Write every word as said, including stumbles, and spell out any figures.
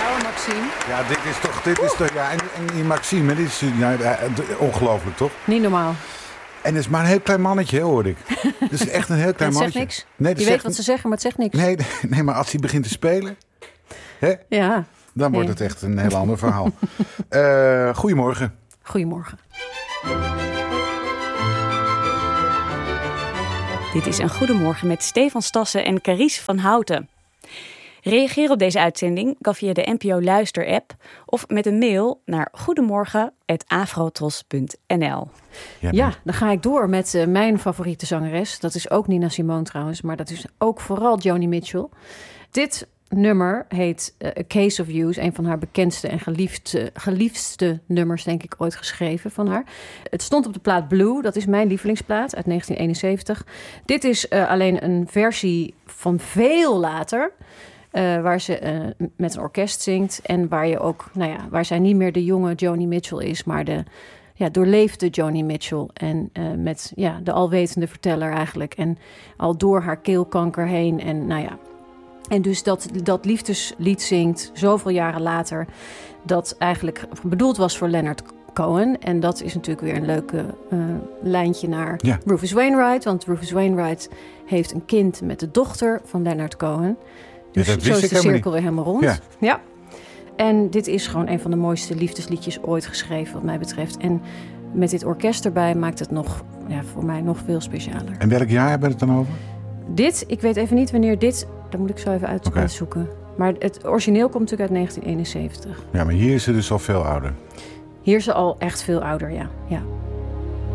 jou, Maxime. Ja, dit is toch... Dit is toch ja, en, en die Maxime, dit is ja, ongelooflijk, toch? Niet normaal. En het is maar een heel klein mannetje, hoor ik. Het is echt een heel klein het mannetje. Zegt niks. Nee, Je zegt weet wat ze zeggen, maar het zegt niks. Nee, nee, maar als hij begint te spelen... Hè, ja. dan wordt ja. het echt een heel ander verhaal. uh, goedemorgen. Goedemorgen. Dit is een Goedemorgen met Stefan Stassen en Carice van Houten. Reageer op deze uitzending kan via de N P O Luister-app of met een mail naar goedemorgen at afrotros punt n l. Ja, ja, dan ga ik door met uh, mijn favoriete zangeres. Dat is ook Nina Simone trouwens, maar dat is ook vooral Joni Mitchell. Dit nummer heet uh, A Case of You, is een van haar bekendste en geliefdste, geliefdste nummers, denk ik, ooit geschreven van haar. Het stond op de plaat Blue, dat is mijn lievelingsplaat uit negentien eenenzeventig. Dit is uh, alleen een versie van veel later, uh, waar ze uh, met een orkest zingt en waar je ook, nou ja, waar zij niet meer de jonge Joni Mitchell is, maar de ja, doorleefde Joni Mitchell en uh, met ja, de alwetende verteller eigenlijk en al door haar keelkanker heen en nou ja. En dus dat, dat liefdeslied zingt zoveel jaren later, dat eigenlijk bedoeld was voor Leonard Cohen. En dat is natuurlijk weer een leuke uh, lijntje naar ja. Rufus Wainwright. Want Rufus Wainwright heeft een kind met de dochter van Leonard Cohen. Dus ja, zo is de cirkel niet. weer helemaal rond. Ja. ja. En dit is gewoon een van de mooiste liefdesliedjes ooit geschreven wat mij betreft. En met dit orkest erbij maakt het nog, ja, voor mij nog veel specialer. En welk jaar hebben we het dan over? Dit, ik weet even niet wanneer dit... Dat moet ik zo even uit, okay. uitzoeken. Maar het origineel komt natuurlijk uit negentien eenenzeventig. Ja, maar hier is ze dus al veel ouder. Hier is ze al echt veel ouder, ja. ja.